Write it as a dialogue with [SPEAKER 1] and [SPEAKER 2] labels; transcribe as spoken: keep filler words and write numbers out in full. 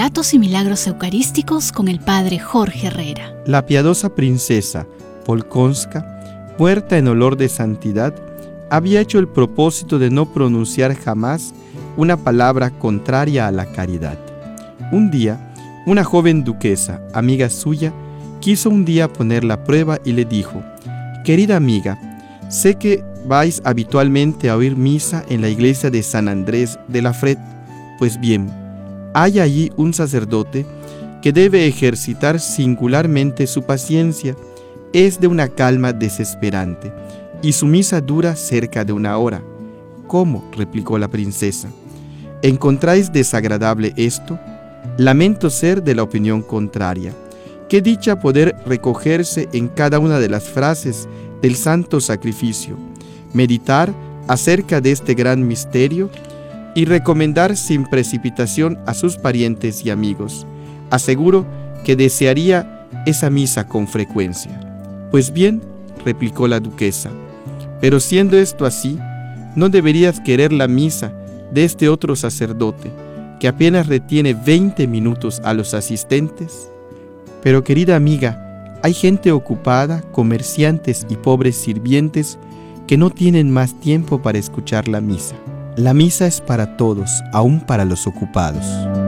[SPEAKER 1] Relatos y milagros eucarísticos con el Padre Jorge Herrera.
[SPEAKER 2] La piadosa princesa Polkonska, muerta en olor de santidad, había hecho el propósito de no pronunciar jamás una palabra contraria a la caridad. Un día, una joven duquesa, amiga suya, quiso un día ponerla a prueba y le dijo: «Querida amiga, sé que vais habitualmente a oír misa en la iglesia de San Andrés de la Fred. Pues bien, hay allí un sacerdote que debe ejercitar singularmente su paciencia. Es de una calma desesperante, y su misa dura cerca de una hora». «¿Cómo?», replicó la princesa. «¿Encontráis desagradable esto? Lamento ser de la opinión contraria. Qué dicha poder recogerse en cada una de las frases del santo sacrificio, meditar acerca de este gran misterio y recomendar sin precipitación a sus parientes y amigos. Aseguro que desearía esa misa con frecuencia». «Pues bien», replicó la duquesa, «pero siendo esto así, ¿no deberías querer la misa de este otro sacerdote, que apenas retiene veinte minutos a los asistentes?» «Pero, querida amiga, hay gente ocupada, comerciantes y pobres sirvientes que no tienen más tiempo para escuchar la misa. La misa es para todos, aun para los ocupados».